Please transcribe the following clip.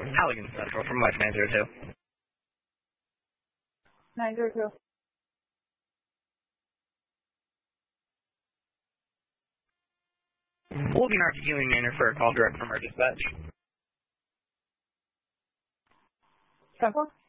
Halligan Central from West 902. 902. We'll be RTQing in for a call direct from our dispatch. Central?